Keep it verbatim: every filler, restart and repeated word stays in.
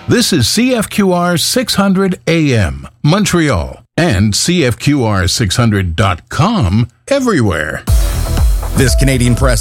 This is C F Q R six hundred A M, Montreal, and C F Q R six hundred dot com everywhere. This Canadian Press